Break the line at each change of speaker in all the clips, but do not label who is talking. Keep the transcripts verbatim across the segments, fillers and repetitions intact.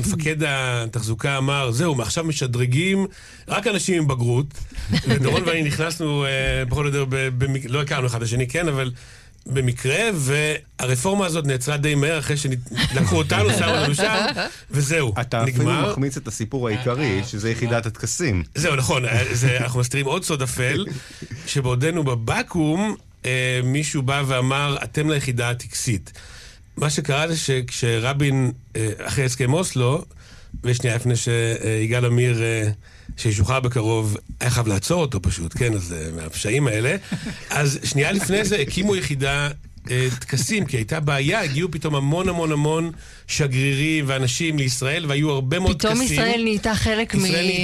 מפקד התחזוקה אמר, זהו, מעכשיו משדרגים רק אנשים עם בגרות, ודורון ואני נכנסנו, בכל יותר, לא הכרנו אחד השני, כן, אבל במקרה, והרפורמה הזאת נעצרה די מהר אחרי שלקחו אותנו, שמו לנו שם, וזהו, נגמר.
אתה אפילו מחמיץ את הסיפור העיקרי, שזה יחידת התקסים.
זהו, נכון, אנחנו מסתירים עוד סוד אפל, שבעודנו בבקו"ם, מישהו בא ואמר, אתם ליחידה הטקסית. מה שקרה זה שכשרבין, אחרי הסכם אוסלו, ושנייה לפני שיגאל עמיר, שישוחרר בקרוב, היה חייב לעצור אותו פשוט, כן, אז מהפשעים האלה. אז שנייה לפני זה הקימו יחידה טקסים, כי הייתה בעיה, הגיעו פתאום המון המון המון שגרירים ואנשים לישראל, והיו הרבה מאוד טקסים.
פתאום ישראל נהייתה חלק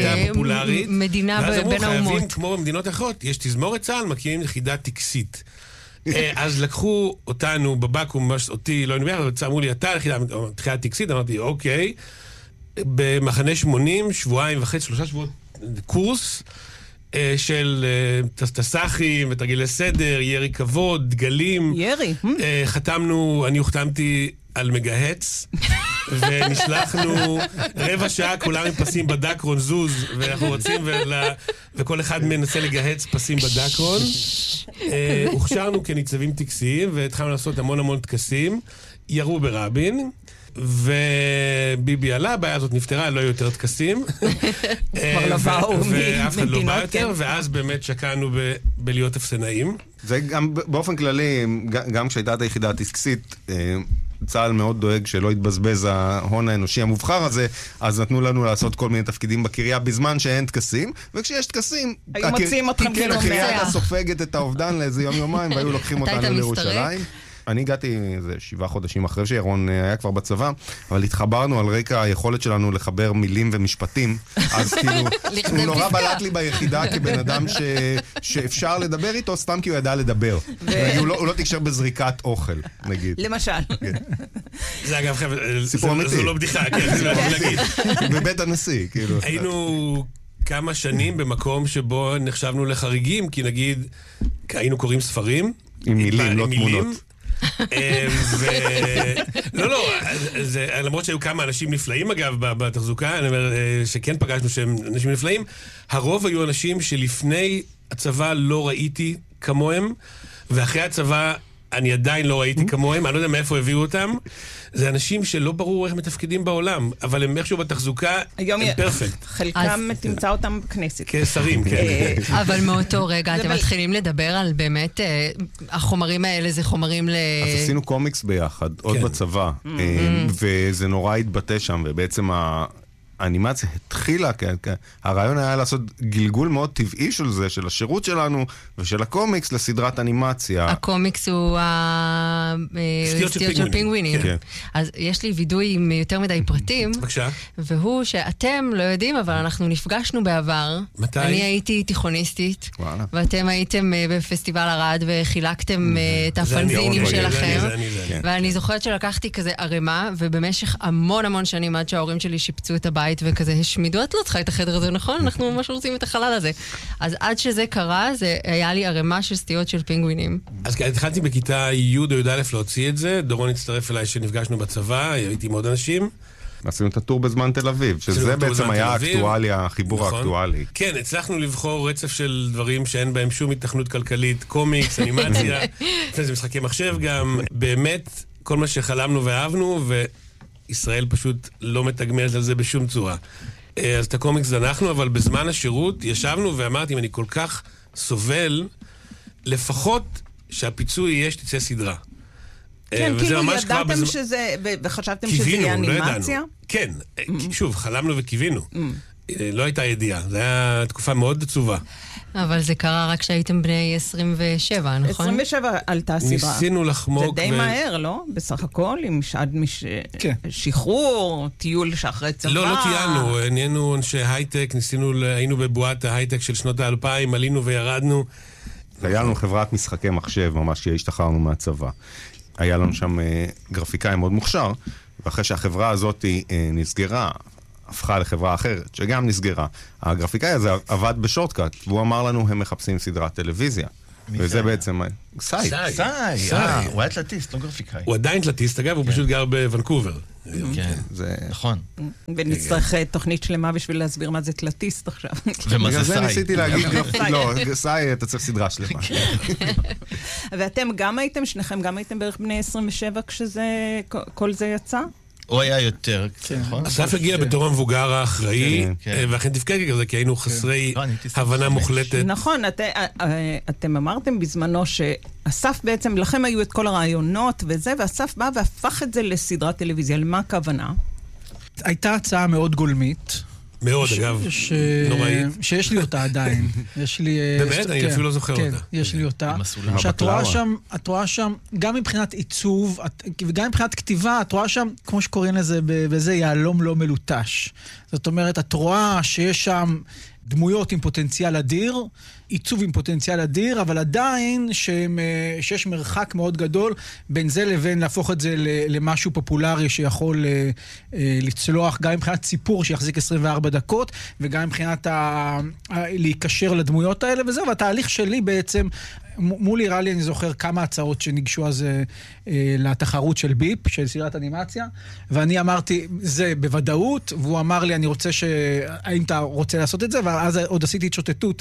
ממדינה
בין האומות.
ואז אמרו, חייבים, כמו במדינות אחרות, יש תזמורת צה"ל, מקימים יחידה טקסית. אז לקחו אותנו בבקו"ם, אותי, לא נביח, אבל אמרו לי, אתה יחידה טקסית, אמרתי, אוקיי, במחנה שמונים, שבועיים וחצי, שלושה שבועות, קורס של תסחים ותרגילי סדר, ירי כבוד, דגלים.
ירי.
חתמנו, אני הוחתמתי על מגהץ, ונשלחנו רבע שעה, כולם עם פסים בדקרון, זוז, ואנחנו רוצים, וכל אחד מנסה לגהץ פסים בדקרון. הוכשרנו כניצבים טקסיים, והתחלנו לעשות המון המון טקסים, ירו ברבין, וביבי עלה, הבעיה הזאת נפטרה, לא היו יותר טקסים.
כבר לא באו
ואף אחד לא בא יותר, ואז באמת שקענו בלהיות אפסנאים.
זה גם באופן כללי, גם כשהייתה את היחידה הטקסית, צה"ל מאוד דואג שלא יתבזבז ההון האנושי המובחר הזה, אז נתנו לנו לעשות כל מיני תפקידים בקריה בזמן שאין טקסים, וכשיש טקסים,
היו מוצאים אתכם כאילו
הקריה הייתה סופגת את האובדן לאיזה יום יומיים, והיו לוקחים אותנו לירושלים. אני הגעתי איזה שבעה חודשים אחרי שירון היה כבר בצבא, אבל התחברנו על רקע היכולת שלנו לחבר מילים ומשפטים, אז כאילו, הוא נורא בלט לי ביחידה כבן אדם שאפשר לדבר איתו, סתם כי הוא ידע לדבר. הוא לא תקשר בזריקת אוכל, נגיד.
למשל.
זה אגב,
סיפור אמיתי.
זו לא בדיחה, כן, זה לא להגיד.
בבית הנשיא, כאילו.
היינו כמה שנים במקום שבו נחשבנו לחריגים, כי נגיד, היינו קוראים ספרים.
עם מילים, לא תמונות.
לא, לא, למרות שהיו כמה אנשים נפלאים אגב בתחזוקה, אני אומר שכן פגשנו שהם אנשים נפלאים, הרוב היו אנשים שלפני הצבא לא ראיתי כמוהם, ואחרי הצבא אני עדיין לא ראיתי כמוהם, אני לא יודע מאיפה הביאו אותם. זה אנשים שלא ברור איך מתפקדים בעולם, אבל הם איכשהו בתחזוקה, הם פרפקט.
חלקם תמצא אותם בכנסת.
כשרים, כן.
אבל מאותו רגע אתם מתחילים לדבר על באמת, החומרים האלה זה חומרים ל...
אז עשינו קומיקס ביחד, עוד בצבא, וזה נורא התבטא שם, ובעצם ה... האנימציה התחילה, הרעיון היה לעשות גלגול מאוד טבעי של זה, של השירות שלנו ושל הקומיקס לסדרת אנימציה.
הקומיקס הוא הסטיות של פינגווינים. אז יש לי וידוי עם יותר מדי פרטים.
בבקשה.
והוא שאתם לא יודעים, אבל אנחנו נפגשנו בעבר.
מתי?
אני הייתי תיכוניסטית, ואתם הייתם בפסטיבל ערד וחילקתם את הפנזינים שלכם. ואני זוכרת שלקחתי כזה ערימה, ובמשך המון המון שנים עד שההורים שלי שיפצו את הבית, וכזה השמידו, את לא צריכה את החדר הזה, נכון? אנחנו ממש רוצים את החלל הזה. אז עד שזה קרה, זה היה לי ערימה של סטיות של פינגווינים.
אז התחלתי בכיתה י' או י' א' להוציא את זה, דורון הצטרף אליי שנפגשנו בצבא, הייתי עם עוד אנשים.
עשינו את הטור בזמן תל אביב, שזה בעצם היה האקטואליה, החיבור האקטואלי.
כן, הצלחנו לבחור רצף של דברים שאין בהם שום התכנות כלכלית, קומיקס, אנימציה, לפני זה משחקי מחשב גם, באמת, כל מה שחלמנו ואהבנו, ו... ישראל פשוט לא מתגמלת על זה בשום צורה. אז את הקומיקס זנחנו, אבל בזמן השירות ישבנו ואמרתי, אם אני כל כך סובל, לפחות שהפיצוי יהיה שתצא סדרה.
כן, כאילו ידעתם שזה, וחשבתם שזה יהיה אנימציה?
כן, שוב, חלמנו וקיווינו. לא הייתה ידיעה, זו הייתה תקופה מאוד עצובה.
אבל זה קרה רק כשהייתם בני עשרים ושבע, נכון?
עשרים ושבע עלתה הסדרה.
ניסינו לחמוק.
זה די מהר, לא? בסך הכל, עם שעד שחרור, טיול שאחרי צבא.
לא, לא טיינו, נהיינו אנשי הייטק, ניסינו, היינו בבועת ההייטק של שנות האלפיים, עלינו וירדנו.
היה לנו חברת משחקי מחשב, ממש שהשתחררנו מהצבא. היה לנו שם גרפיקאי מאוד מוכשר, ואחרי שהחברה הזאת נסגרה, הפכה לחברה אחרת, שגם נסגרה. הגרפיקאי הזה עבד בשורטקאט, והוא אמר לנו, הם מחפשים סדרת טלוויזיה. וזה בעצם... סי.
סי, הוא היה תלתיסט, לא גרפיקאי.
הוא עדיין תלתיסט, אגב, הוא פשוט גר בוונקובר.
כן, נכון.
ונצטרך תוכנית שלמה בשביל להסביר מה זה תלתיסט עכשיו.
ומה זה סי.
בגלל זה ניסיתי להגיד, לא, סי, אתה צריך סדרה שלמה.
ואתם גם הייתם, שניכם גם הייתם בערך בני עשרים ושבע כשכל זה יצא?
הוא היה יותר, נכון?
אסף הגיע בתור המבוגר האחראי, ואכן תפקד כזה, כי היינו חסרי הבנה מוחלטת.
נכון, אתם אמרתם בזמנו שאסף בעצם, לכם היו את כל הרעיונות וזה, ואסף בא והפך את זה לסדרת טלוויזיה. למה הכוונה?
הייתה הצעה מאוד גולמית.
מאוד, אגב, נוראית.
שיש לי אותה עדיין. יש לי...
באמת? אני אפילו לא זוכר אותה.
כן, יש לי אותה. שאת רואה שם, את רואה שם, גם מבחינת עיצוב, וגם מבחינת כתיבה, את רואה שם, כמו שקוראים לזה, בזה יעלום לא מלוטש. זאת אומרת, את רואה שיש שם דמויות עם פוטנציאל אדיר, עיצוב עם פוטנציאל אדיר, אבל עדיין שהם, שיש מרחק מאוד גדול בין זה לבין להפוך את זה למשהו פופולרי שיכול לצלוח, גם מבחינת סיפור שיחזיק עשרים וארבע דקות, וגם מבחינת ה... להיקשר לדמויות האלה וזהו, והתהליך שלי בעצם, מול נראה לי אני זוכר כמה הצעות שניגשו אז אה, לתחרות של ביפ, של סדרת אנימציה, ואני אמרתי, זה בוודאות, והוא אמר לי, אני רוצה ש... האם אתה רוצה לעשות את זה? ואז עוד עשיתי את שוטטות,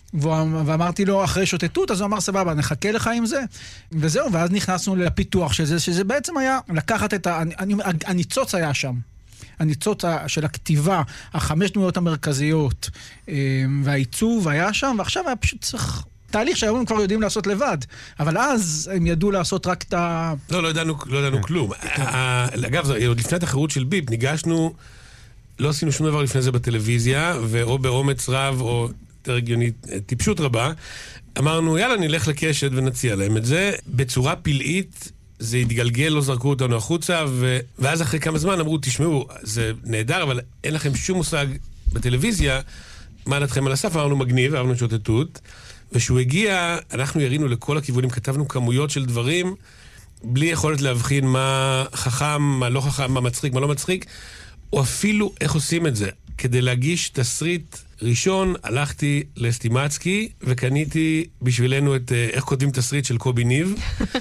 ואמרתי לו, אחרי שוטטות, אז הוא אמר, סבבה, נחכה לך עם זה, וזהו, ואז נכנסנו לפיתוח של זה, שזה בעצם היה לקחת את ה... הניצוץ היה שם. הניצוץ של הכתיבה, החמש דמויות המרכזיות, והעיצוב היה שם, ועכשיו היה פשוט צריך... תהליך שהיום הם כבר יודעים לעשות לבד, אבל אז הם ידעו לעשות רק את ה...
לא, לא ידענו, לא ידענו כלום. אגב, עוד לפני התחרות של ביפ, ניגשנו, לא עשינו שום דבר לפני זה בטלוויזיה, ואו באומץ רב, או יותר הגיונית, טיפשות רבה, אמרנו, יאללה, נלך לקשת ונציע להם את זה. בצורה פלאית, זה התגלגל, לא זרקו אותנו החוצה, ו... ואז אחרי כמה זמן אמרו, תשמעו, זה נהדר, אבל אין לכם שום מושג בטלוויזיה, מה דעתכם על הסף? אמרנו מגניב, אמרנו שוטטות, ושהוא הגיע, אנחנו ירינו לכל הכיוונים, כתבנו כמויות של דברים, בלי יכולת להבחין מה חכם, מה לא חכם, מה מצחיק, מה לא מצחיק, או אפילו איך עושים את זה. כדי להגיש תסריט ראשון, הלכתי לסטימצקי, וקניתי בשבילנו את איך כותבים תסריט של קובי ניב.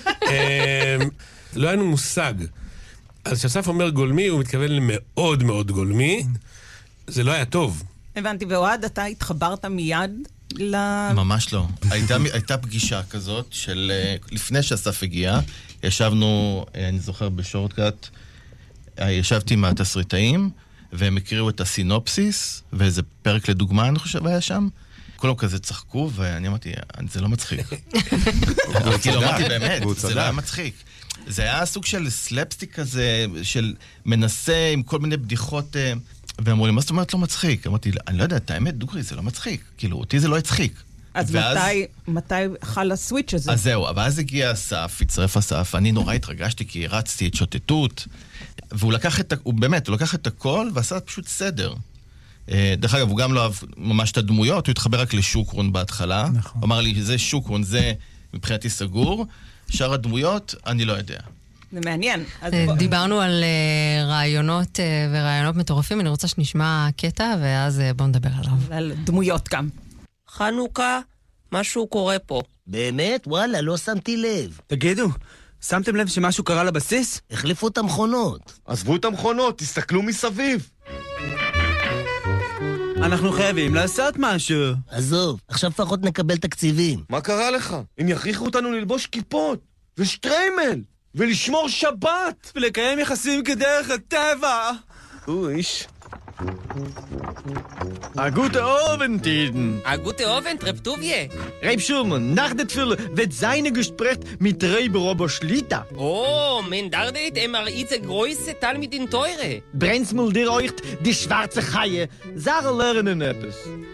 לא היה לנו מושג. אז כשאסף אומר גולמי, הוא מתכוון למאוד מאוד גולמי. זה לא היה טוב.
הבנתי, ואוהד, אתה התחברת מיד ל...
ממש לא. הייתה, הייתה פגישה כזאת של... לפני שאסף הגיע, ישבנו, אני זוכר בשורטקאט, ישבתי עם התסריטאים, והם הקריאו את הסינופסיס, ואיזה פרק לדוגמה, אני חושב, היה שם. כולם כזה צחקו, ואני אמרתי, זה לא מצחיק. כאילו אמרתי, באמת, זה לא היה מצחיק. זה היה סוג של סלפסטיק כזה, של מנסה עם כל מיני בדיחות, ואמרו לי, מה זאת אומרת לא מצחיק? אמרתי, אני לא יודע, את האמת, דוגרי, זה לא מצחיק. כאילו, אותי זה לא הצחיק.
אז מתי, מתי חל הסוויץ' הזה?
אז זהו, אבל אז הגיע אסף, הצטרף אסף, אני נורא התרגשתי, כי הרצתי את שוטטות, והוא לקח את, הוא באמת, הוא לקח את הכל, ועשה פשוט סדר. דרך אגב, הוא גם לא אהב ממש את הדמויות, הוא התחבר רק לשוקרון בהתחלה. הוא אמר לי, זה שוקרון, זה מבחינתי סגור, שאר הדמויות, אני לא יודע.
זה מעניין.
דיברנו על רעיונות ורעיונות מטורפים, אני רוצה שנשמע קטע, ואז בואו נדבר עליו.
על דמויות גם.
חנוכה, משהו קורה פה.
באמת? וואלה, לא שמתי לב.
תגידו, שמתם לב שמשהו קרה לבסיס?
החליפו את המכונות.
עזבו את המכונות, תסתכלו מסביב.
אנחנו חייבים לעשות משהו.
עזוב, עכשיו לפחות נקבל תקציבים.
מה קרה לך? הם יכריחו אותנו ללבוש כיפות, ושטריימל, ולשמור שבת.
ולקיים יחסים כדרך הטבע.
אויש.
A gute Abend, Eden.
A gute Abend, Reb Tuvje.
Reb Schulman, nach der Tfille wird seine Gespräch mit Reb Robo Schlita.
Oh, men dardet emar itze große Talmidin teure.
Brennt's mal dir euch die schwarze Chaie. Sarah lernen etwas.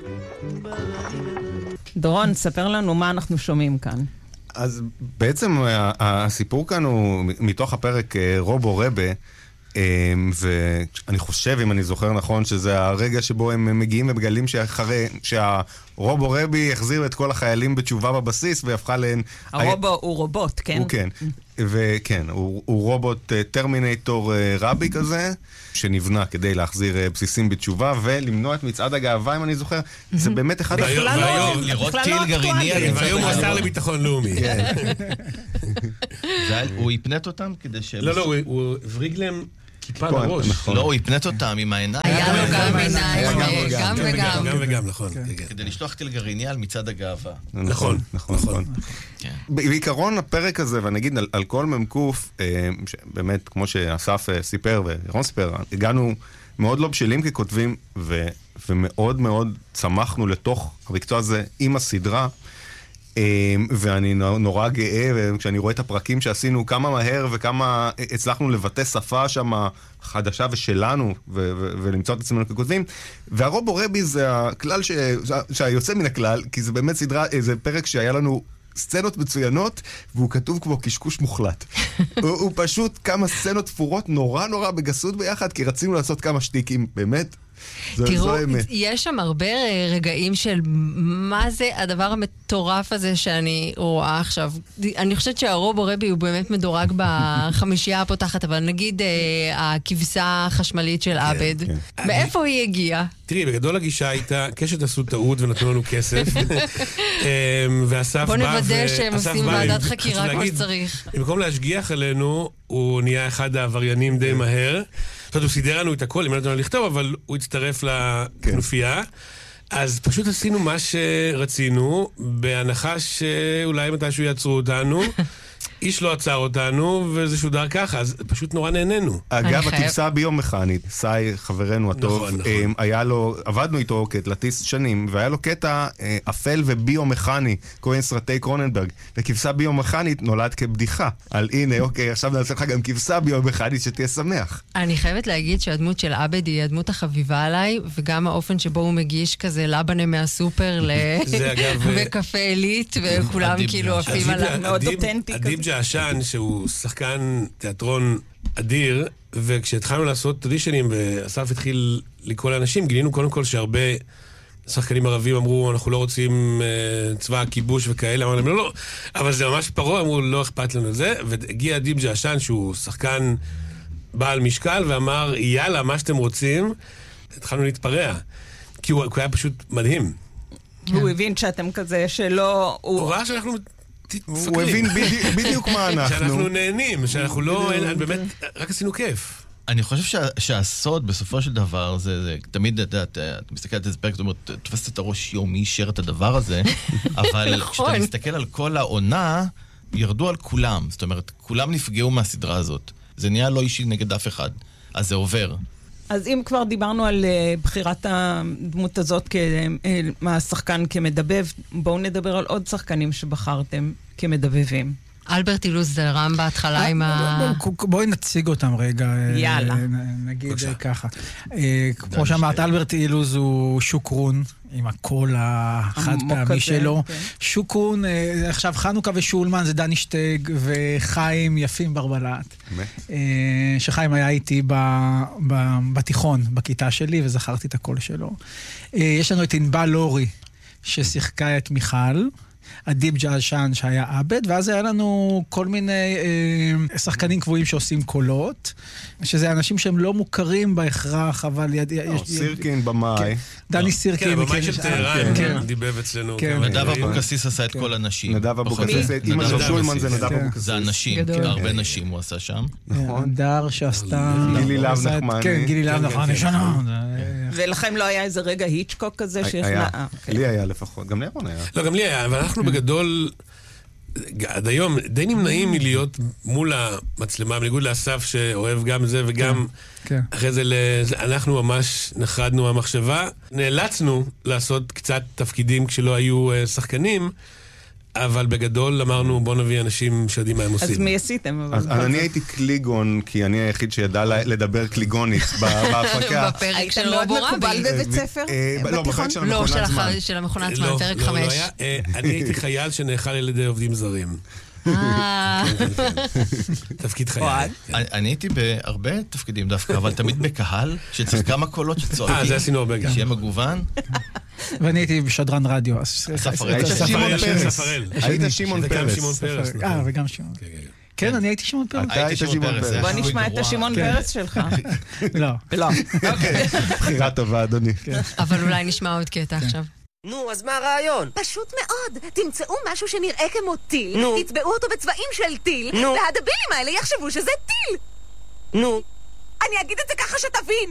דורון, ספר לנו מה אנחנו שומעים כאן.
אז בעצם הסיפור כאן הוא מתוך הפרק רובו רבה, ואני חושב, אם אני זוכר נכון, שזה הרגע שבו הם מגיעים ומגלים שאחרי, שהרובו רבי החזיר את כל החיילים בתשובה בבסיס והפכה להן...
הרובו הוא רובוט, כן?
הוא כן. וכן, הוא, הוא רובוט טרמינטור רבי כזה, שנבנה כדי להחזיר בסיסים בתשובה, ולמנוע את מצעד הגאווה, אם אני זוכר, זה באמת אחד...
והיום, לראות טיל גרעיני...
והיום הוא השר לביטחון לאומי.
הוא יפנט אותם כדי ש...
לא, לא, הוא הבריג להם כיפה לראש.
לא, הוא יפנט אותם עם העיניים.
היה לו גם עיניים, גם וגם.
גם וגם, נכון.
כדי לשלוח טיל גרעיני על מצעד הגאווה.
נכון, נכון, נכון. בעיקרון הפרק הזה, ואני אגיד על כל ממקוף, באמת, כמו שאסף סיפר וירון סיפר, הגענו מאוד לא בשלים ככותבים, ומאוד מאוד צמחנו לתוך המקצוע הזה עם הסדרה, ואני נורא גאה, וכשאני רואה את הפרקים שעשינו, כמה מהר וכמה הצלחנו לבטא שפה שם חדשה ושלנו, ולמצוא את עצמנו ככותבים. והרובו רבי זה הכלל שהיוצא מן הכלל, כי זה באמת סדרה, זה פרק שהיה לנו סצנות מצוינות, והוא כתוב כמו קשקוש מוחלט. הוא, הוא פשוט כמה סצנות תפורות נורא נורא בגסות ביחד, כי רצינו לעשות כמה שטיקים, באמת.
תראו, יש שם הרבה רגעים של מה זה הדבר המטורף הזה שאני רואה עכשיו. אני חושבת שהרובו רבי הוא באמת מדורג בחמישייה הפותחת, אבל נגיד הכבשה החשמלית של עבד, מאיפה היא הגיעה?
תראי, בגדול הגישה הייתה, קשת עשו טעות ונתנו לנו כסף, ואסף בא...
בוא נוודא שהם עושים ועדת חקירה כמו שצריך.
במקום להשגיח עלינו, הוא נהיה אחד העבריינים די מהר. זאת אומרת, הוא סידר לנו את הכל, אם לא נתנו לכתוב, אבל הוא הצטרף לכנופיה. אז פשוט עשינו מה שרצינו, בהנחה שאולי מתישהו יעצרו אותנו. איש לא עצר אותנו, וזה שודר ככה, אז פשוט נורא נהנינו.
אגב, הכבשה הביומכנית, סי, חברנו הטוב, היה לו, עבדנו איתו כתלתיס שנים, והיה לו קטע אפל וביומכני, קוראים סרטי קרוננברג, וכבשה ביומכנית נולד כבדיחה. על הנה, אוקיי, עכשיו נעשה לך גם כבשה ביומכנית שתהיה שמח.
אני חייבת להגיד שהדמות של עבד היא הדמות החביבה עליי, וגם האופן שבו הוא מגיש כזה לבנה מהסופר וקפה עילית, וכולם כאילו עפים עליו מאוד אותנטי.
ג'עשן, שהוא שחקן תיאטרון אדיר, וכשהתחלנו לעשות אודישנים ואסף התחיל לקרוא לאנשים, גילינו קודם כל שהרבה שחקנים ערבים אמרו, אנחנו לא רוצים uh, צבא הכיבוש וכאלה, אמרנו להם, לא, לא, אבל זה ממש פרוע, אמרו, לא אכפת לנו זה, והגיע אדיב ג'עשן, שהוא שחקן בעל משקל, ואמר, יאללה, מה שאתם רוצים, התחלנו להתפרע, כי הוא, הוא היה פשוט מדהים.
הוא הבין שאתם כזה שלא...
הוא ראה שאנחנו...
הוא הבין בדיוק מה אנחנו.
שאנחנו נהנים, שאנחנו לא, באמת, רק עשינו כיף.
אני חושב שהסוד בסופו של דבר, זה תמיד, את מסתכלת על איזה פרק, זאת אומרת, תופסת את הראש יום, מי אישר את הדבר הזה, אבל כשאתה מסתכל על כל העונה, ירדו על כולם. זאת אומרת, כולם נפגעו מהסדרה הזאת. זה נהיה לא אישי נגד אף אחד. אז זה עובר.
אז אם כבר דיברנו על uh, בחירת הדמות הזאת מהשחקן כמדבב, בואו נדבר על עוד שחקנים שבחרתם כמדבבים.
אלברט אילוז זלרם בהתחלה עם ה...
בואי נציג אותם רגע.
יאללה.
נגיד ככה. כמו שאמרת, אלברט אילוז הוא שוקרון, עם הקול החד פעמי שלו. שוקרון, עכשיו חנוכה ושולמן זה דני שטג וחיים יפים ברבלת. שחיים היה איתי בתיכון, בכיתה שלי, וזכרתי את הקול שלו. יש לנו את ענבל לורי, ששיחקה את מיכל. אדיב ג'עשן שהיה עבד, ואז היה לנו כל מיני אה, שחקנים קבועים שעושים קולות, שזה אנשים שהם לא מוכרים בהכרח, אבל... יד,
או, יש, סירקין
יש,
במאי.
כן, דני סירקין.
כן, במאי של טהרן, כן. דיבב אצלנו.
כן. נדב אבוקסיס עשה את כל הנשים.
נדב אבוקסיס, אמא של שולמן זה נדב אבוקסיס.
זה אנשים, הרבה נשים הוא עשה שם.
נכון. דר שעשתה...
גילי לאב נחמני.
כן, גילי לאב נחמני שנה.
ולכם לא היה איזה רגע היצ'קוק כזה
היה, לי היה לפחות, גם לירון היה.
לא, גם לי היה, אבל אנחנו בגדול, עד היום, די נמנעים מלהיות מול המצלמה, בניגוד לאסף שאוהב גם זה וגם אחרי זה, אנחנו ממש נחרדנו מהמחשבה, נאלצנו לעשות קצת תפקידים כשלא היו שחקנים, אבל בגדול אמרנו, בוא נביא אנשים שיודעים מה הם עושים.
אז מי עשיתם?
אז אני הייתי קליגון, כי אני היחיד שידע לדבר קליגונית בהפקה.
בפרק של רובו רבי.
מקובל בבית ספר?
לא, בפרק של המכונת זמן.
לא, של המכונת זמן, פרק חמש.
אני הייתי חייל שנאכל על ידי עובדים זרים. תפקיד חייל.
אני הייתי בהרבה תפקידים דווקא, אבל תמיד בקהל, שצריך כמה קולות שצועקים.
אה, זה עשינו הרבה גם.
שיהיה מגוון.
ואני הייתי בשדרן רדיו.
היית שמעון פרס. היית שמעון פרס.
אה, וגם שמעון. כן, אני הייתי שמעון פרס.
אתה היית שמעון פרס.
בוא נשמע את השמעון פרס שלך.
לא.
לא.
בחירה טובה, אדוני.
אבל אולי נשמע עוד קטע עכשיו.
נו, אז מה הרעיון?
פשוט מאוד. תמצאו משהו שנראה כמו טיל,
נו.
תצבעו אותו בצבעים של טיל,
נו.
והדבילים האלה יחשבו שזה טיל.
נו.
אני אגיד את זה ככה שתבין.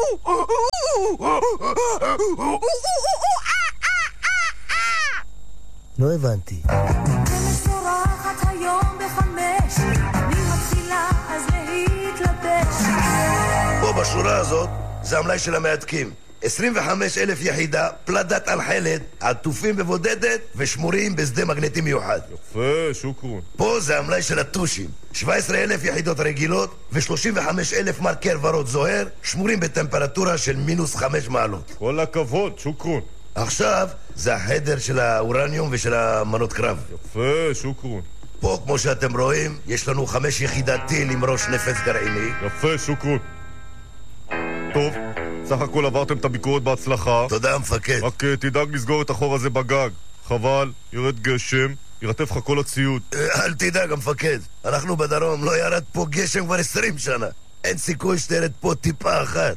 לא הבנתי.
משורחת היום בחמש, אני מתחילה אז להתלבש.
פה בשורה הזאת זה המלאי של המעתקים. עשרים וחמישה אלף יחידה, פלדת על חלד, עטופים בבודדת ושמורים בשדה מגנטי מיוחד.
יפה, שוקרון.
פה זה המלאי של הטושים. שבע עשרה אלף יחידות רגילות ו-שלושים וחמישה אלף מרקר ורוד זוהר, שמורים בטמפרטורה של מינוס חמש מעלות.
כל הכבוד, שוקרון.
עכשיו זה החדר של האורניום ושל המנות קרב.
יפה, שוקרון.
פה, כמו שאתם רואים, יש לנו חמש יחידת טיל עם ראש נפץ גרעיני.
יפה, שוקרון. טוב, סך הכל עברתם את הביקורת בהצלחה.
תודה, המפקד.
רק תדאג לסגור את החור הזה בגג. חבל, ירד גשם, ירטף לך כל הציוד.
אל תדאג, המפקד. אנחנו בדרום, לא ירד פה גשם כבר עשרים שנה. אין סיכוי שתרד פה טיפה אחת.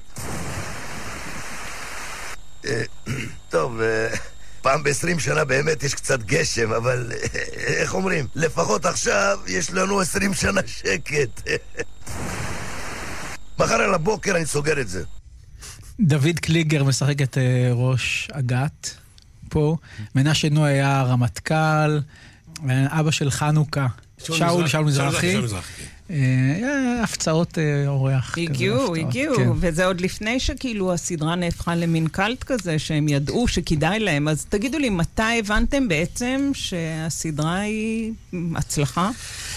טוב, פעם ב-עשרים שנה באמת יש קצת גשם, אבל איך אומרים? לפחות עכשיו יש לנו עשרים שנה שקט. מחר על הבוקר אני סוגר את זה.
דוד קליגר משחק את ראש אג"ת פה. מנשה נוי היה רמטכ"ל, אבא של חנוכה. שאול, שאול מזרחי. הפצעות אורח.
הגיעו, הגיעו, וזה עוד לפני שכאילו הסדרה נהפכה למין קלט כזה, שהם ידעו שכדאי להם. אז תגידו לי, מתי הבנתם בעצם שהסדרה היא הצלחה?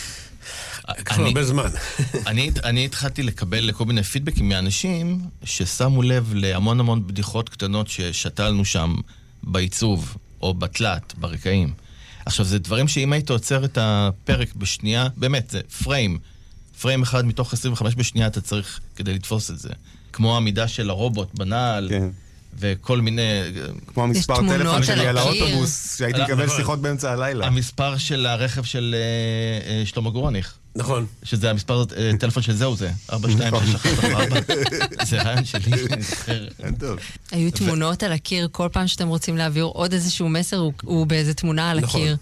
כבר הרבה זמן.
אני התחלתי לקבל כל מיני פידבקים מאנשים ששמו לב להמון המון בדיחות קטנות ששתלנו שם בעיצוב או בתלת, ברקעים. עכשיו, זה דברים שאם היית עוצר את הפרק בשנייה, באמת, זה פריים. פריים אחד מתוך עשרים וחמש בשנייה אתה צריך כדי לתפוס את זה. כמו המידה של הרובוט בנעל, כן. וכל מיני...
כמו המספר טלפון שלי על האוטובוס, שהייתי מקבל שיחות באמצע הלילה.
המספר של הרכב של שלמה גורניך.
נכון.
שזה המספר טלפון של זהו זה. ארבע שתיים שש אחת ארבע. זה רעיון שלי, אני זוכר.
היו תמונות על הקיר, כל פעם שאתם רוצים להעביר עוד איזשהו מסר, הוא באיזה תמונה על הקיר.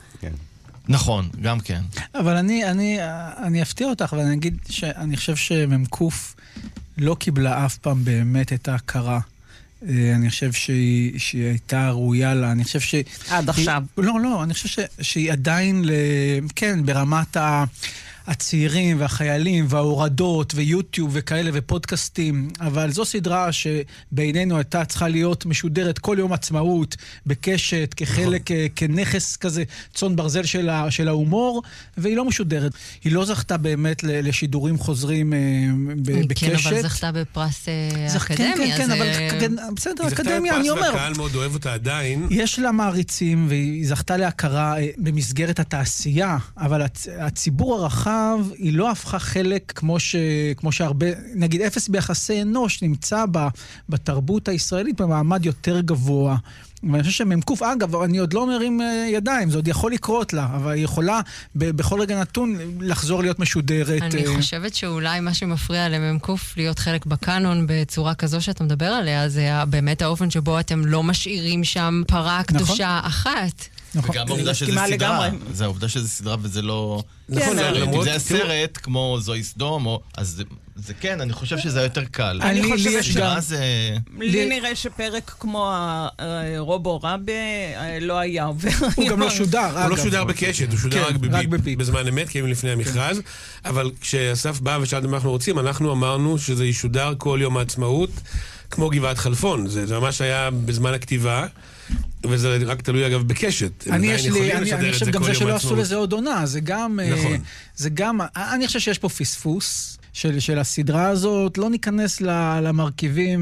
נכון, גם כן. אבל
אני, אני, אני אפתיע אותך, ואני אגיד שאני חושב שממקוף לא קיבלה אף פעם באמת את ההכרה. אני חושב שהיא, שהיא הייתה ראויה לה, אני חושב ש...
עד עכשיו.
לא, לא, אני חושב ש, שהיא עדיין, ל... כן, ברמת ה... הצעירים והחיילים וההורדות ויוטיוב וכאלה ופודקאסטים, אבל זו סדרה שבינינו הייתה צריכה להיות משודרת כל יום עצמאות, בקשת, כחלק, כנכס כזה, צאן ברזל של, ה, של ההומור, והיא לא משודרת. היא לא זכתה באמת לשידורים חוזרים בקשת.
כן, אבל זכתה בפרס אקדמיה.
כן, כן, אבל בסדר, אקדמיה, אני אומר.
היא זכתה בפרס והקהל מאוד אוהב אותה עדיין.
יש לה מעריצים, והיא זכתה להכרה במסגרת התעשייה, אבל הציבור הרחב היא לא הפכה חלק כמו, ש, כמו שהרבה, נגיד אפס ביחסי אנוש נמצא ב, בתרבות הישראלית במעמד יותר גבוה. ואני חושב שממקוף, אגב, אני עוד לא אומר עם ידיים, זה עוד יכול לקרות לה, אבל היא יכולה ב, בכל רגע נתון לחזור להיות משודרת.
אני חושבת שאולי מה שמפריע לממקוף להיות חלק בקאנון בצורה כזו שאתה מדבר עליה, זה באמת האופן שבו אתם לא משאירים שם פרה קדושה אחת.
וגם העובדה שזה סדרה, זה העובדה שזה סדרה וזה לא... נכון, אם זה הסרט, כמו זוהי סדום, אז זה כן, אני חושב שזה יותר קל.
אני חושבת שזה... לי נראה שפרק כמו רובו רבי לא היה עובר.
הוא גם לא שודר, אגב.
הוא לא שודר בקשת, הוא שודר רק בביפ, בזמן אמת, כי הם לפני המכרז, אבל כשאסף בא ושאלתם מה אנחנו רוצים, אנחנו אמרנו שזה ישודר כל יום העצמאות, כמו גבעת חלפון. זה ממש היה בזמן הכתיבה. וזה רק תלוי אגב בקשת.
אני יש לי, אני, אני חושב גם זה שלא עשו לזה עוד עונה, זה גם, נכון. זה גם, אני חושב שיש פה פספוס של, של הסדרה הזאת, לא ניכנס למרכיבים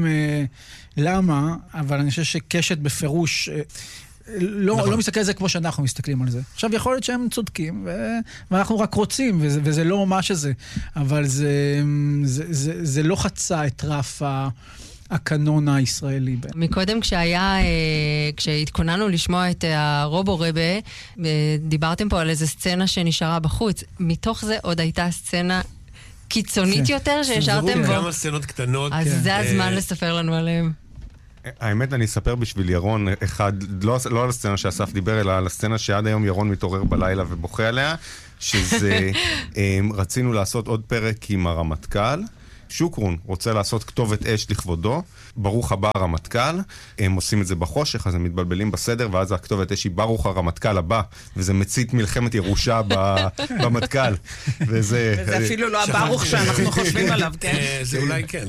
למה, אבל אני חושב שקשת בפירוש לא, נכון. לא מסתכל על זה כמו שאנחנו מסתכלים על זה. עכשיו יכול להיות שהם צודקים, ו... ואנחנו רק רוצים, וזה, וזה לא ממש זה, אבל זה, זה, זה, זה לא חצה את רף ה... הקנון הישראלי.
מקודם כשהיה, כשהתכוננו לשמוע את הרובו רבה, דיברתם פה על איזו סצנה שנשארה בחוץ. מתוך זה עוד הייתה סצנה קיצונית יותר שהשארתם בו.
כמה סצנות קטנות.
אז זה הזמן לספר לנו עליהם.
האמת, אני אספר בשביל ירון אחד, לא, לא על הסצנה שאסף דיבר, אלא על הסצנה שעד היום ירון מתעורר בלילה ובוכה עליה, שזה, רצינו לעשות עוד פרק עם הרמטכ"ל, שוקרון רוצה לעשות כתובת אש לכבודו, ברוך הבא הרמטכ"ל, הם עושים את זה בחושך, אז הם מתבלבלים בסדר, ואז הכתובת אש היא ברוך הרמטכ"ל הבא, וזה מצית מלחמת ירושה במטכ"ל.
וזה אפילו לא הברוך שאנחנו חושבים עליו, כן?
זה אולי כן.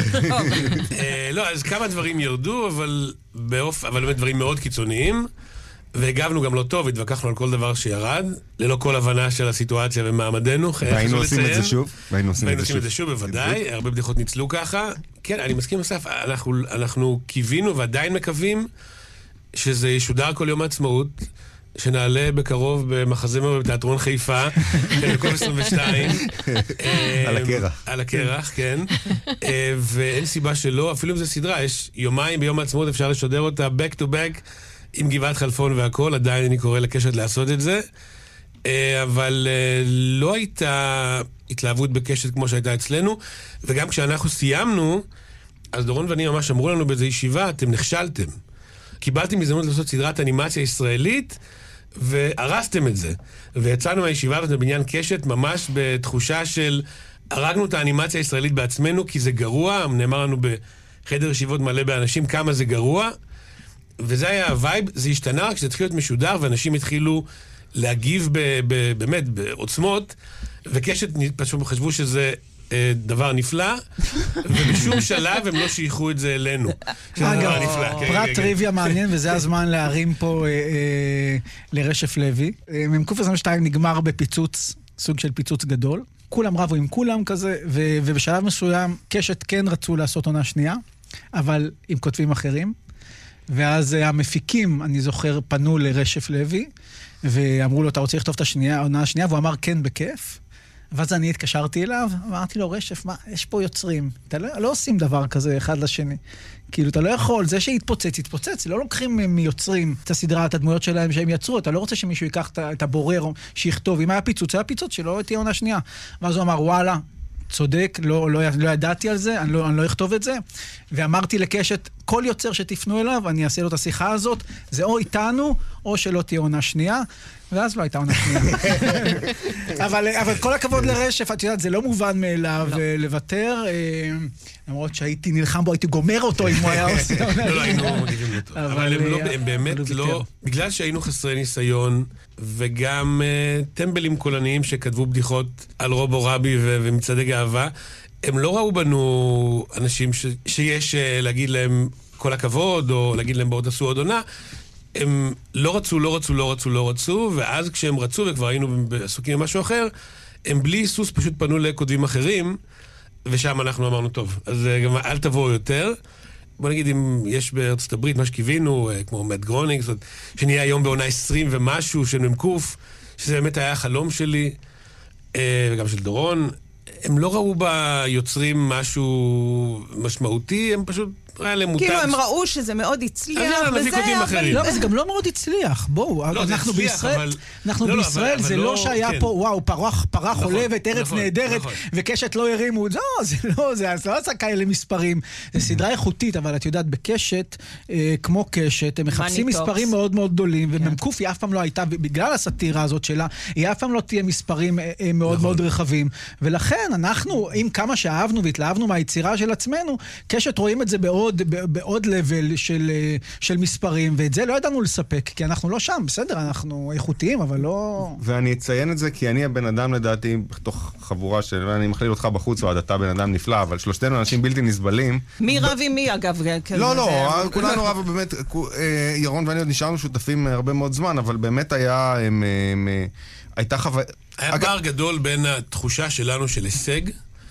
לא, אז כמה דברים ירדו, אבל באמת דברים מאוד קיצוניים, והגבנו גם לא טוב, התווכחנו על כל דבר שירד, ללא כל הבנה של הסיטואציה ומעמדנו.
והיינו עושים את זה שוב.
והיינו עושים את זה שוב, בוודאי. הרבה בדיחות ניצלו ככה. כן, אני מסכים אסף, אנחנו קיווינו ועדיין מקווים שזה ישודר כל יום העצמאות, שנעלה בקרוב במחזמר בתיאטרון חיפה, בקוב עשרים ושתיים.
על הקרח.
על הקרח, כן. ואין סיבה שלא, אפילו אם זה סדרה, יש יומיים ביום העצמאות, אפשר לשדר אותה back to back, עם גבעת חלפון והכל, עדיין אני קורא לקשת לעשות את זה, אבל לא הייתה התלהבות בקשת כמו שהייתה אצלנו, וגם כשאנחנו סיימנו, אז דורון ואני ממש אמרו לנו באיזו ישיבה, אתם נכשלתם. קיבלתם הזדמנות לעשות סדרת אנימציה ישראלית, והרסתם את זה. ויצאנו מהישיבה הזאת בבניין קשת, ממש בתחושה של, הרגנו את האנימציה הישראלית בעצמנו, כי זה גרוע, נאמר לנו בחדר ישיבות מלא באנשים, כמה זה גרוע, וזה היה הווייב, זה השתנה רק כשזה התחיל להיות משודר, ואנשים התחילו להגיב ב, ב, באמת בעוצמות, וקשת פשוט חשבו שזה אה, דבר נפלא, ובשום שלב הם לא שייכו את זה אלינו.
אגב, פרט טריוויה מעניין, וזה הזמן להרים פה אה, אה, לרשף לוי. ממקוף עשרים ושתיים נגמר בפיצוץ, סוג של פיצוץ גדול. כולם רבו עם כולם כזה, ו, ובשלב מסוים קשת כן רצו לעשות עונה שנייה, אבל עם כותבים אחרים. ואז המפיקים, אני זוכר, פנו לרשף לוי, ואמרו לו, אתה רוצה לכתוב את השנייה, העונה השנייה, והוא אמר, כן, בכיף. ואז אני התקשרתי אליו, אמרתי לו, רשף, מה, יש פה יוצרים, אתה לא, לא עושים דבר כזה אחד לשני. כאילו, אתה לא יכול, זה שיתפוצץ, יתפוצץ, לא לוקחים מיוצרים את הסדרה, את הדמויות שלהם שהם יצרו, אתה לא רוצה שמישהו ייקח את הבורר, שיכתוב, אם היה פיצוץ, היה פיצוץ, שלא תהיה עונה שנייה. ואז הוא אמר, וואלה, צודק, לא, לא, לא ידעתי על זה, אני לא, אני לא אכתוב את זה, ואמרתי לקשת, כל יוצר שתפנו אליו, אני אעשה לו את השיחה הזאת, זה או איתנו, או שלא תהיה עונה שנייה, ואז לא הייתה עונה שנייה. אבל, אבל כל הכבוד לרשף, את יודעת, זה לא מובן מאליו לא. לוותר, למרות שהייתי נלחם בו, הייתי גומר אותו אם הוא היה עושה עונה שנייה.
לא, לא, היינו מגיבים אותו. אבל הם, לא, הם באמת לא, בגלל שהיינו חסרי ניסיון, וגם uh, טמבלים קולניים שכתבו בדיחות על רובו רבי ו- ומצעדי גאווה, הם לא ראו בנו אנשים ש- שיש uh, להגיד להם כל הכבוד, או להגיד להם בואו תעשו עוד עונה. הם לא רצו, לא רצו, לא רצו, לא רצו, ואז כשהם רצו וכבר היינו עסוקים במשהו אחר, הם בלי היסוס פשוט פנו לכותבים אחרים, ושם אנחנו אמרנו, טוב, אז uh, גם אל תבואו יותר. בוא נגיד, אם יש בארצות הברית, מה שקיווינו, כמו מאט גרונינג, זאת, שנהיה היום בעונה עשרים ומשהו של ממקוף, שזה באמת היה החלום שלי, וגם של דורון, הם לא ראו ביוצרים משהו משמעותי, הם פשוט ראה להם מותג.
כאילו הם ראו שזה מאוד הצליח,
וזה אבל...
לא, אבל זה גם לא מאוד הצליח. בואו, אנחנו בישראל, אנחנו בישראל, זה לא שהיה פה, וואו, פרח חולבת, ארץ נהדרת, וקשת לא הרימו. לא, זה לא, זה לא עשה כאלה מספרים. זה סדרה איכותית, אבל את יודעת, בקשת, כמו קשת, הם מחפשים מספרים מאוד מאוד גדולים, וממקוף היא אף פעם לא הייתה, בגלל הסאטירה הזאת שלה, היא אף פעם לא תהיה מספרים מאוד מאוד רחבים. ולכן, אנחנו, עם כמה שאהבנו והתלהבנו מהיצירה של עצמנו, קשת רואים את זה בעוד בעוד לבל של, של מספרים, ואת זה לא ידענו לספק, כי אנחנו לא שם, בסדר, אנחנו איכותיים, אבל לא...
ואני אציין את זה, כי אני הבן אדם לדעתי, בתוך חבורה של... אני מכליל אותך בחוץ, ועד אתה בן אדם נפלא, אבל שלושתנו אנשים בלתי נסבלים.
מי רב עם מי, אגב?
לא, לא, כולנו רב, באמת, ירון ואני עוד נשארנו שותפים הרבה מאוד זמן, אבל באמת היה... הייתה חוויה...
היה פער גדול בין התחושה שלנו של הישג,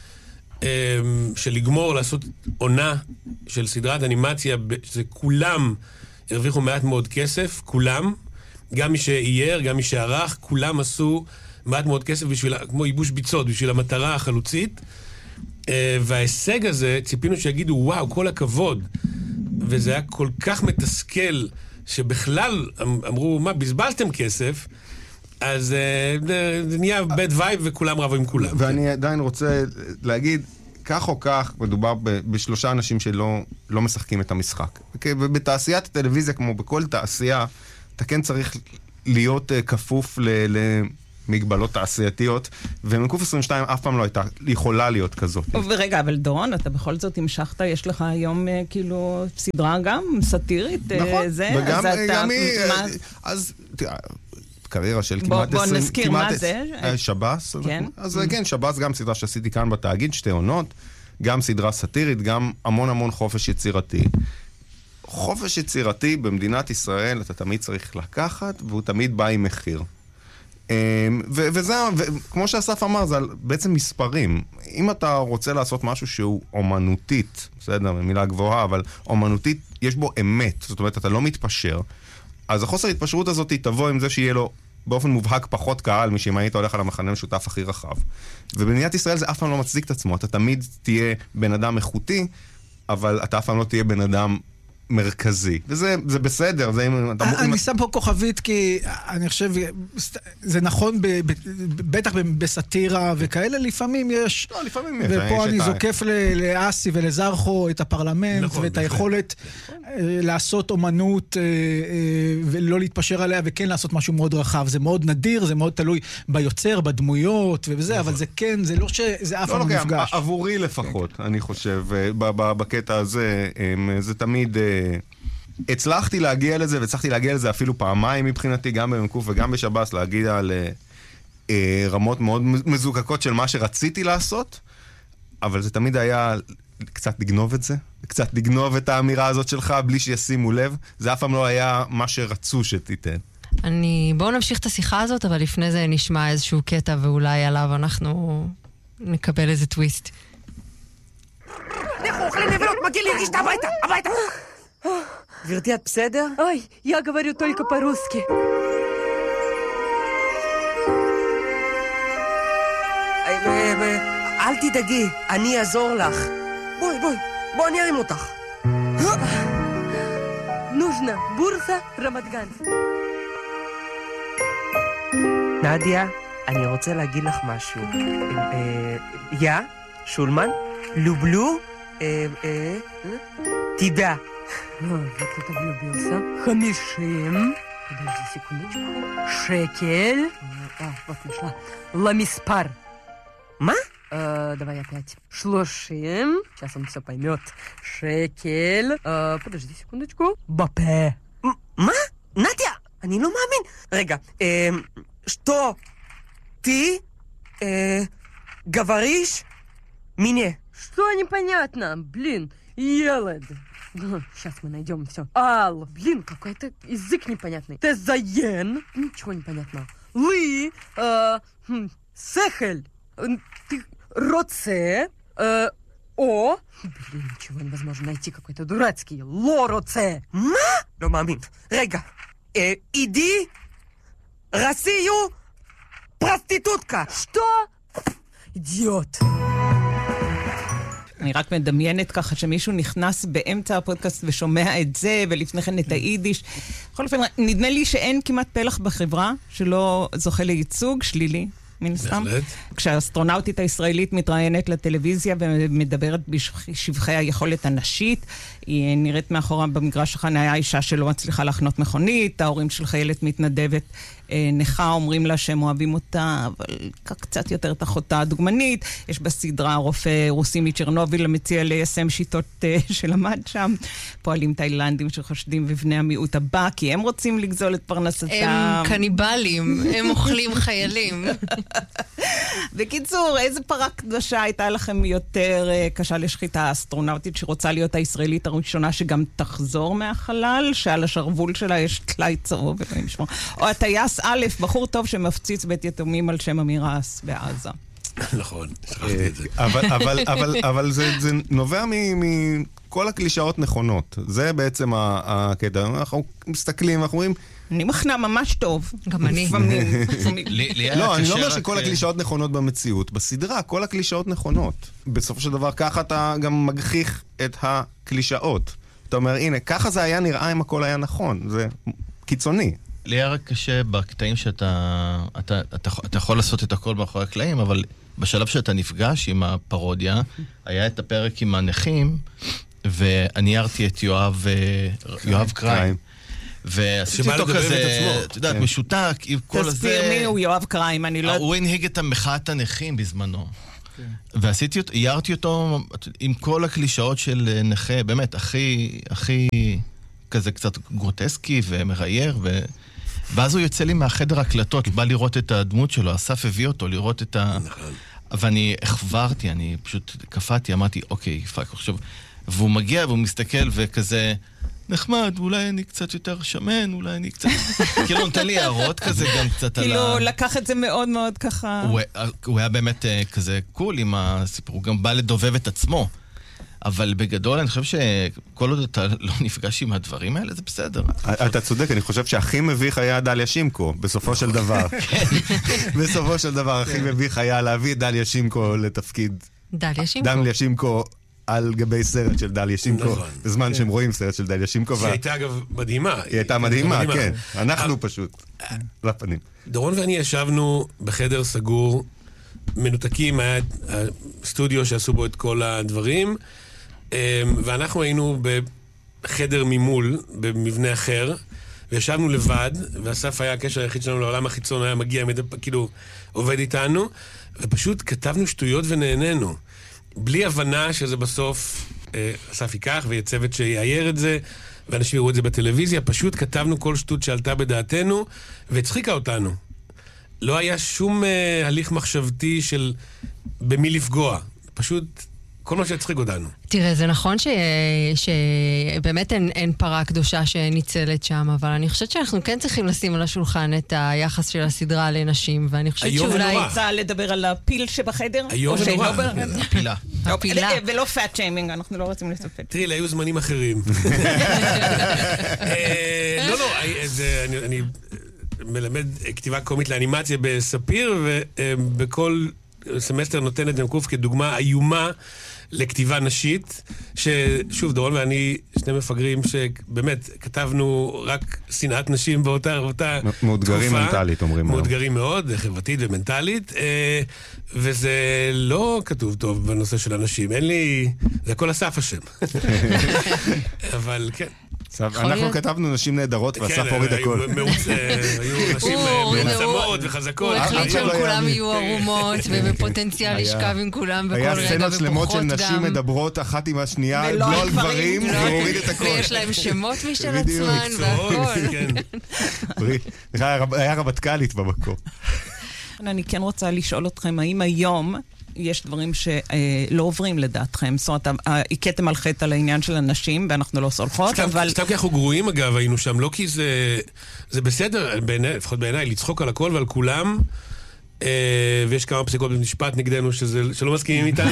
של לגמור, לעשות עונה של סדרת אנימציה, שזה כולם הרוויחו מעט מאוד כסף, כולם, גם מי שאייר, גם מי שערך, כולם עשו מעט מאוד כסף בשביל, כמו ייבוש ביצות, בשביל המטרה החלוצית, וההישג הזה, ציפינו שיגידו, וואו, כל הכבוד. וזה היה כל כך מתסכל, שבכלל אמרו, מה, בזבזתם כסף? אז זה נהיה bad vibe וכולם רבו עם כולם.
ואני עדיין רוצה להגיד, כך או כך, מדובר בשלושה אנשים שלא לא משחקים את המשחק. ובתעשיית הטלוויזיה, כמו בכל תעשייה, אתה כן צריך להיות כפוף למגבלות תעשייתיות, ומקוף עשרים ושתיים אף פעם לא הייתה, יכולה להיות כזאת.
ורגע, אבל דורון, אתה בכל זאת המשכת, יש לך היום כאילו סדרה גם סאטירית.
נכון, וגם גם היא, אז... קריירה של כמעט עשרים...
בוא נזכיר מה זה.
שב"ס. אז כן, שב"ס גם סדרה שעשיתי כאן בתאגיד, שתי עונות, גם סדרה סאטירית, גם המון המון חופש יצירתי. חופש יצירתי במדינת ישראל אתה תמיד צריך לקחת, והוא תמיד בא עם מחיר. וזה, כמו שאסף אמר, זה בעצם מספרים. אם אתה רוצה לעשות משהו שהוא אומנותית, בסדר, מילה גבוהה, אבל אומנותית יש בו אמת, זאת אומרת, אתה לא מתפשר. אז החוסר התפשרות הזאת תבוא עם זה שיהיה לו באופן מובהק פחות קהל, משאם היית הולך על המחנה המשותף הכי רחב. ובמדינת ישראל זה אף פעם לא מצדיק את עצמו. אתה תמיד תהיה בן אדם איכותי, אבל אתה אף פעם לא תהיה בן אדם מרכזי. וזה זה בסדר. זה אם, אתה,
אני
אם...
שם פה כוכבית, כי אני חושב, זה נכון, ב, ב, בטח בסאטירה וכאלה, לפעמים יש...
לא, לפעמים יש.
ופה אני זוקף לאסי ולזרחו את הפרלמנט,
נכון,
ואת היכולת לעשות אומנות ולא להתפשר עליה, וכן לעשות משהו מאוד רחב. זה מאוד נדיר, זה מאוד תלוי ביוצר, בדמויות וזה, אבל זה כן, זה לא שזה אף פעם מפגש.
עבורי לפחות, אני חושב, בקטע הזה, זה תמיד... הצלחתי להגיע לזה, והצלחתי להגיע לזה אפילו פעמיים מבחינתי, גם במקוף וגם בשב"ס, להגיע על אה, רמות מאוד מזוקקות של מה שרציתי לעשות, אבל זה תמיד היה קצת לגנוב את זה, קצת לגנוב את האמירה הזאת שלך, בלי שישימו לב. זה אף פעם לא היה מה שרצו שתיתן.
אני... בואו נמשיך את השיחה הזאת, אבל לפני זה נשמע איזשהו קטע, ואולי עליו אנחנו נקבל איזה טוויסט.
לכו, אוכלים נבלות, מגיע להרגיש את הביתה, הביתה! גברתי, את בסדר?
Ой, я говорю только по-русски.
אל תדאגי, אני אעזור לך. בואי, בואי, בואי אני ארים אותך.
Нужно бурса Рамадган.
נדיה, אני רוצה להגיד לך משהו. יא, שולמן, לובלו, תדע.
Вот это влюбился. Хамишим. Подожди секундочку. Шекель. А, вот нашла. Ламиспар.
Ма?
Э, давай опять. Шлошим. Сейчас он все поймет. Шекель. Э, подожди секундочку. Бапе.
מה? נדיה, אני לא מאמין. רגע, אה, שטו, ты, э, говоришь мне?
Что непонятно? Блин, елед. Сейчас мы найдем все. Ал, блин, какой-то язык непонятный. Тезаен, ничего не понятно. Лы, э, хм, сехель, ты роце, э, о, блин, ничего невозможно найти, какой-то дурацкий. Лороце.
מה? לא מאמין. רגע, אה, אידי, רסיו, פרסטיטוטקה.
Что? Идиот.
אני רק מדמיינת ככה שמישהו נכנס באמצע הפודקאסט ושומע את זה, ולפני כן את היידיש. בכל אופן, נדמה לי שאין כמעט פלח בחברה שלא זוכה לייצוג שלילי, מן סתם. כשהאסטרונאוטית הישראלית מתראיינת לטלוויזיה ומדברת בשבחי היכולת הנשית, היא נראית מאחורה במגרש החניה אישה שלא מצליחה להחנות מכונית, ההורים של חיילת מתנדבת נכה, אומרים לה שהם אוהבים אותה, אבל קצת יותר את אחותה הדוגמנית. יש בסדרה רופא רוסי מצ'רנוביל המציע ליישם שיטות שלמד שם. פועלים תאילנדים שחושדים בבני המיעוט הבא, כי הם רוצים לגזול את פרנסתם.
הם קניבלים, הם אוכלים חיילים.
בקיצור, איזה פרה קדושה הייתה לכם יותר קשה לשחיטה? האסטרונאוטית שרוצה להיות הישראלית הראשונה שגם תחזור מהחלל, שעל השרוול שלה יש טלאי צהוב, או הטייס א', בחור טוב שמפציץ בית יתומים על שם אמירס בעזה.
נכון, שכחתי את זה.
אבל זה נובע מכל הקלישאות נכונות. זה בעצם הקטע. אנחנו מסתכלים, אנחנו אומרים,
אני מכנה ממש טוב.
גם אני.
לא, אני לא אומר שכל הקלישאות נכונות במציאות. בסדרה, כל הקלישאות נכונות. בסופו של דבר, ככה אתה גם מגחיך את הקלישאות. אתה אומר, הנה, ככה זה היה נראה אם הכל היה נכון. זה קיצוני.
לי היה רק קשה בקטעים שאתה אתה, אתה, אתה יכול לעשות את הכל מאחורי הקלעים, אבל בשלב שאתה נפגש עם הפרודיה, היה את הפרק עם הנכים, ואני ארתי את יואב, יואב קריים. ועשיתי אותו כזה, את יודעת, משותק, עם כל הזה...
תסביר מי הוא יואב קריים, אני לא...
הוא הנהיג את המחאת הנכים בזמנו. ועשיתי אותו, הערתי אותו עם כל הקלישאות של נכה, באמת, הכי, הכי כזה קצת גרוטסקי ומראייר, ו... ואז הוא יוצא לי מהחדר הקלטות, בא לראות את הדמות שלו, אסף הביא אותו לראות את ה... ואני החברתי, אני פשוט קפאתי, אמרתי, אוקיי, פאק, עכשיו... והוא מגיע והוא מסתכל וכזה... נחמד, אולי אני קצת יותר שמן, אולי אני קצת... כאילו, נותן לי הערות כזה גם קצת על ה...
כאילו, לקח את זה מאוד מאוד ככה...
הוא היה באמת כזה קול עם הסיפור, הוא גם בא לדובב את עצמו. אבל בגדול, אני חושב שכל עוד אתה לא נפגש עם הדברים האלה, זה בסדר.
אתה צודק, אני חושב שהכי מביך היה דליה שימקו, בסופו של דבר. בסופו של דבר, הכי מביך היה להביא את דליה שימקו לתפקיד...
דליה שימקו.
דליה שימקו. על גבי סרט של דליה שימקו, בזמן שהם רואים סרט של דליה שימקו.
שהיא הייתה אגב מדהימה.
היא הייתה מדהימה, כן. אנחנו פשוט, לפנים.
דורון ואני ישבנו בחדר סגור, מנותקים, היה הסטודיו שעשו בו את כל הדברים, ואנחנו היינו בחדר ממול, במבנה אחר, וישבנו לבד, ואסף היה הקשר היחיד שלנו לעולם החיצון, היה מגיע, כאילו, עובד איתנו, ופשוט כתבנו שטויות ונהנינו. בלי הבנה שזה בסוף אה, אסף ייקח ויהיה צוות שיעייר את זה, ואנשים יראו את זה בטלוויזיה. פשוט כתבנו כל שטות שעלתה בדעתנו, והצחיקה אותנו. לא היה שום אה, הליך מחשבתי של במי לפגוע. פשוט כל מה שהצחיק אותנו.
תראה, זה נכון ש... שבאמת אין, אין פרה קדושה שניצלת שם, אבל אני חושבת שאנחנו כן צריכים לשים על השולחן את היחס של הסדרה לנשים, ואני חושבת שאולי...
רוצה לדבר על הפיל שבחדר?
היום ונורא.
הפילה.
הפילה.
ולא פאט שיימינג, אנחנו לא רוצים לספק.
תראי, היו זמנים אחרים. לא, לא, אני מלמד כתיבה קומית לאנימציה בספיר, ובכל סמסטר נותנת נקוף כדוגמה איומה לכתיבה נשית, ששוב, דורון ואני שני מפגרים שבאמת כתבנו רק שנאת נשים באותה תקופה.
מאותגרים מנטלית, אומרים.
מאותגרים מאוד, חברתית ומנטלית, וזה לא כתוב טוב בנושא של אנשים. אין לי... זה הכל אסף השם. אבל כן.
אנחנו כתבנו נשים נהדרות, ואסף הוריד הכל.
היו נשים מעוצמות וחזקות.
הוא החליט שהם כולם יהיו ערומות, ובפוטנציאל לשכב עם כולם בכל רגע,
היה סצנות שלמות של נשים מדברות אחת עם השנייה, לא על גברים, והוריד את הכל.
ויש להם שמות משל עצמן, והכל.
היה רמטכ"לית במקום.
אני כן רוצה לשאול אתכם, האם היום... יש דברים שלא עוברים לדעתכם. זאת אומרת, הכיתם על חטא על העניין של הנשים, ואנחנו לא סולחות, אבל...
סתם כי אנחנו גרועים, אגב, היינו שם, לא כי זה... זה בסדר, לפחות בעיניי, לצחוק על הכל ועל כולם, ויש כמה פסיקות במשפט נגדנו שלא מסכימים איתנו.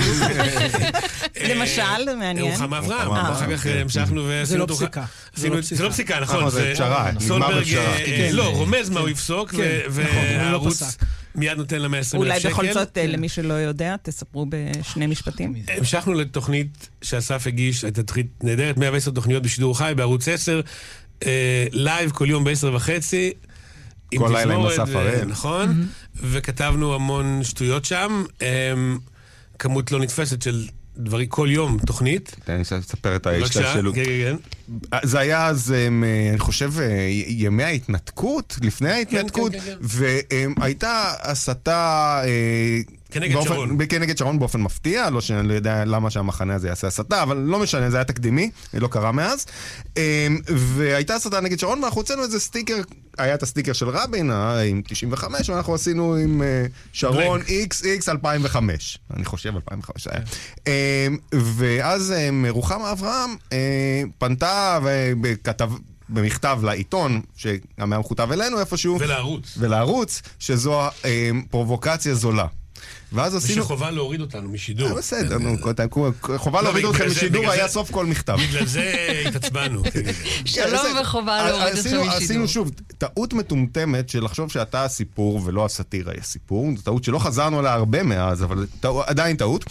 למשל, מעניין.
רוחמה אברהם, אחר כך המשכנו ועשינו...
זה לא פסיקה.
זה לא פסיקה, נכון.
זה פשרה, נגמר בפשרה.
לא, רומז מה הוא יפסוק, והערוץ... מיד נותן לה מאה ועשרים אלף שקל.
אולי בכל זאת, למי שלא יודע, תספרו בשני משפטים.
המשכנו לתוכנית שאסף הגיש, הייתה תוכנית נהדרת, מאה ועשר תוכניות בשידור חי, בערוץ עשר, לייב כל יום בעשר וחצי.
כל לילה עם אסף הראל.
נכון, וכתבנו המון שטויות שם, כמות לא נתפסת של דברים, כל יום תוכנית.
אני רוצה לספר את ההשתלשלות.
כן, כן.
זה היה אז, אני חושב, ימי ההתנתקות, לפני ההתנתקות, והייתה הסתה...
כנגד שרון.
כנגד שרון באופן מפתיע, לא שאני לא יודע למה שהמחנה הזה יעשה הסתה, אבל לא משנה, זה היה תקדימי, לא קרה מאז. והייתה הסתה נגד שרון, ואנחנו הוצאנו איזה סטיקר, היה את הסטיקר של רבין, עם תשעים וחמש, ואנחנו עשינו עם שרון איקס איקס אלפיים וחמש. אני חושב אלפיים וחמש היה. ואז רוחמה אברהם פנתה וכתב... במכתב לעיתון, שגם היה מכותב אלינו איפשהו.
ולערוץ.
ולערוץ, שזו פרובוקציה זולה. ואז עשינו...
ושחובה להוריד אותנו משידור.
בסדר, חובה להוריד אותנו משידור היה סוף כל מכתב.
בגלל זה התעצבנו.
שלום וחובה להוריד אותנו משידור.
עשינו שוב, טעות מטומטמת של לחשוב שאתה הסיפור ולא הסאטירה היא הסיפור. זו טעות שלא חזרנו עליה הרבה מאז, אבל עדיין טעות.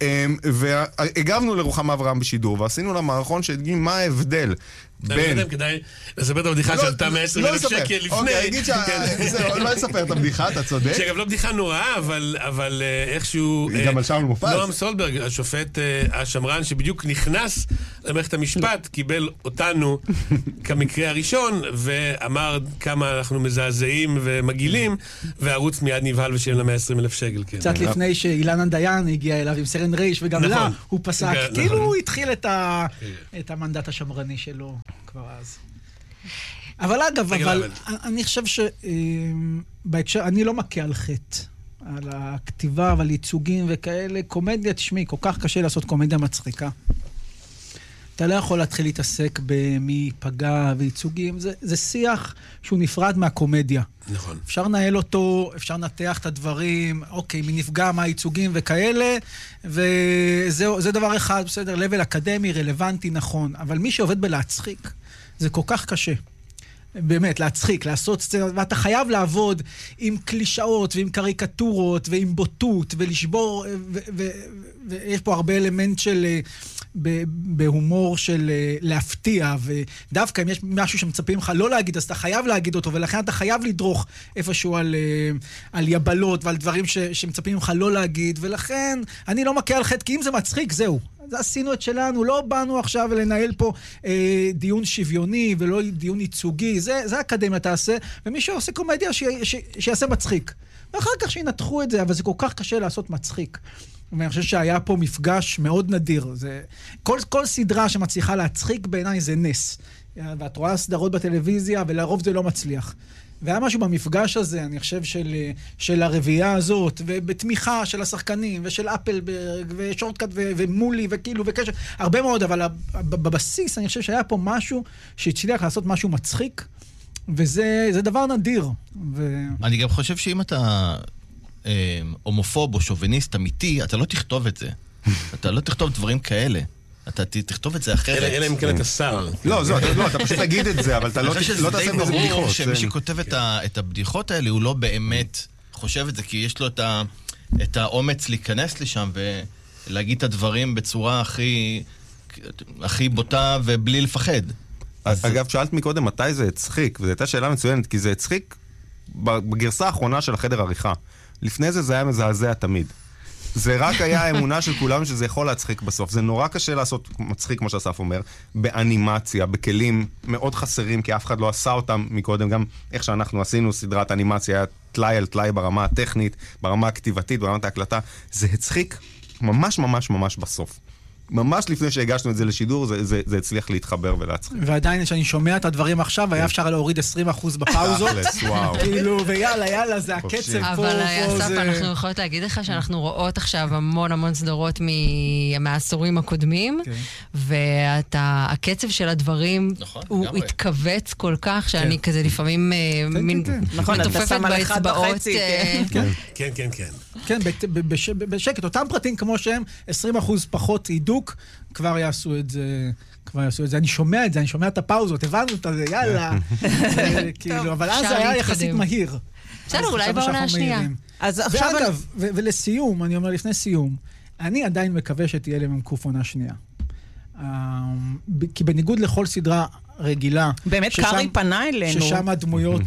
והגבנו לרוחמה אברהם בשידור, ועשינו לה מערכון שהדגים מה ההבדל בין...
אני כדאי לספר את הבדיחה שעלתה מאה ועשרים אלף שקל לפני.
אוקיי, אגיד לא לספר את הבדיחה, אתה צודק.
שאגב, לא בדיחה נוראה, אבל איכשהו...
גם על שאול מופז.
נועם סולברג, השופט השמרן, שבדיוק נכנס למערכת המשפט, קיבל אותנו כמקרה הראשון, ואמר כמה אנחנו מזעזעים ומגילים, והערוץ מיד נבהל ושילם לה מאה ועשרים אלף שקל.
קצת לפני שאילנה דיין הגיע אליו עם סרן רייש, וגם לה הוא פסק. כאילו הוא התחיל את המנדט השמרני שלו. כבר אז. אבל אגב, אבל אני חושב שבהקשר, אני לא מכה על חטא, על הכתיבה ועל ייצוגים וכאלה. קומדיה, תשמעי, כל כך קשה לעשות קומדיה מצחיקה. אתה לא יכול להתחיל להתעסק במי פגע וייצוגים. זה, זה שיח שהוא נפרד מהקומדיה.
נכון.
אפשר לנהל אותו, אפשר לנתח את הדברים, אוקיי, מי נפגע, מה הייצוגים וכאלה, וזה זה דבר אחד, בסדר, לבל אקדמי, רלוונטי, נכון. אבל מי שעובד בלהצחיק, זה כל כך קשה. באמת, להצחיק, לעשות סצנות, ואתה חייב לעבוד עם קלישאות ועם קריקטורות ועם בוטות ולשבור, ויש פה הרבה אלמנט של... בהומור של להפתיע, ודווקא אם יש משהו שמצפים לך לא להגיד, אז אתה חייב להגיד אותו, ולכן אתה חייב לדרוך איפשהו על, על יבלות ועל דברים ש, שמצפים לך לא להגיד, ולכן אני לא מכה על חטא, כי אם זה מצחיק, זהו. אז עשינו את שלנו, לא באנו עכשיו לנהל פה אה, דיון שוויוני ולא דיון ייצוגי, זה, זה אקדמיה תעשה, ומי שעושה קומדיה ש, ש, שיעשה מצחיק. ואחר כך שינתחו את זה, אבל זה כל כך קשה לעשות מצחיק. ואני חושב שהיה פה מפגש מאוד נדיר. זה... כל, כל סדרה שמצליחה להצחיק בעיניי זה נס. ואת רואה סדרות בטלוויזיה, ולרוב זה לא מצליח. והיה משהו במפגש הזה, אני חושב, של, של הרביעייה הזאת, ובתמיכה של השחקנים, ושל אפלברג, ושורטקאט, ו- ומולי, וכאילו, וקשר, הרבה מאוד, אבל בבסיס אני חושב שהיה פה משהו שהצליח לעשות משהו מצחיק, וזה זה דבר נדיר. ו...
אני גם חושב שאם אתה... הומופוב או שוביניסט אמיתי, אתה לא תכתוב את זה. אתה לא תכתוב דברים כאלה. אתה תכתוב את זה אחרת.
אלא אם כן אתה שר.
לא, אתה פשוט תגיד את זה, אבל אתה לא תעשה בזה בדיחות.
אני חושב שמי שכותב את הבדיחות האלה, הוא לא באמת חושב את זה, כי יש לו את האומץ להיכנס לשם ולהגיד את הדברים בצורה הכי בוטה ובלי לפחד.
אגב, שאלת מקודם מתי זה הצחיק, וזו הייתה שאלה מצוינת, כי זה הצחיק בגרסה האחרונה של החדר עריכה. לפני זה זה היה מזעזע תמיד. זה רק היה האמונה של כולם שזה יכול להצחיק בסוף. זה נורא קשה לעשות מצחיק, כמו שאסף אומר, באנימציה, בכלים מאוד חסרים, כי אף אחד לא עשה אותם מקודם. גם איך שאנחנו עשינו סדרת אנימציה, היה תלאי על תלאי ברמה הטכנית, ברמה הכתיבתית, ברמת ההקלטה. זה הצחיק ממש ממש ממש בסוף. ממש לפני שהגשנו את זה לשידור, זה, זה, זה הצליח להתחבר ולהצחיק.
ועדיין, כשאני שומע את הדברים עכשיו, היה אפשר להוריד עשרים אחוז בפאוזות. כאילו, ויאללה, יאללה, זה הקצב פה.
אבל אסף, אנחנו יכולות להגיד לך שאנחנו רואות עכשיו המון המון סדרות מהעשורים הקודמים, והקצב של הדברים, הוא התכווץ כל כך, שאני כזה לפעמים מתופפת באצבעות.
כן, כן, כן.
כן, בשקט. אותם פרטים כמו שהם, עשרים אחוז פחות הידוק, כבר יעשו את זה, כבר יעשו את זה. אני שומע את זה, אני שומע את הפאוזות, הבנו את זה, יאללה. כאילו, אבל אז זה היה יחסית מהיר.
בסדר, אולי בעונה השנייה.
ואגב, ולסיום, אני אומר לפני סיום, אני עדיין מקווה שתהיה לממקוף עונה שנייה. כי בניגוד לכל סדרה רגילה...
באמת קארי פנה אלינו.
ששם הדמויות...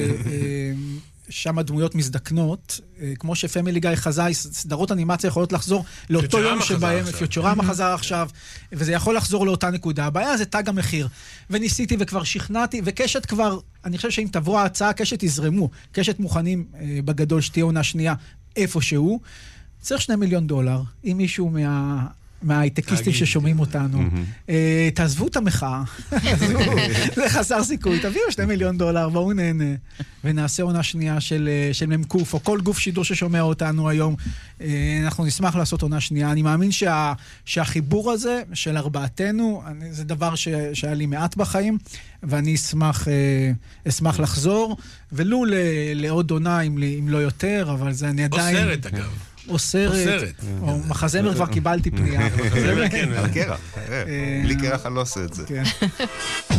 שם הדמויות מזדקנות, כמו שפמילי גיא חזה, סדרות אנימציה יכולות לחזור לאותו יום שבהם, פיוטורמה חזר עכשיו, וזה יכול לחזור לאותה נקודה. הבעיה זה תג המחיר. וניסיתי וכבר שכנעתי, וקשת כבר, אני חושב שאם תבוא ההצעה, קשת יזרמו. קשת מוכנים בגדול שתהיה עונה שנייה איפשהו. צריך שני מיליון דולר, אם מישהו מה... מההייטקיסטים ששומעים אותנו. תעזבו את המחאה. זה חסר סיכוי. תביאו שני מיליון דולר, בואו נהנה. ונעשה עונה שנייה של ממקוף, או כל גוף שידור ששומע אותנו היום. אנחנו נשמח לעשות עונה שנייה. אני מאמין שהחיבור הזה של ארבעתנו, זה דבר שהיה לי מעט בחיים, ואני אשמח לחזור, ולו לעוד עונה, אם לא יותר, אבל זה אני עדיין...
או סרט, אגב.
או סרט, או מחזמר כבר קיבלתי פנייה.
על קרח, בלי קרח אני לא עושה את זה.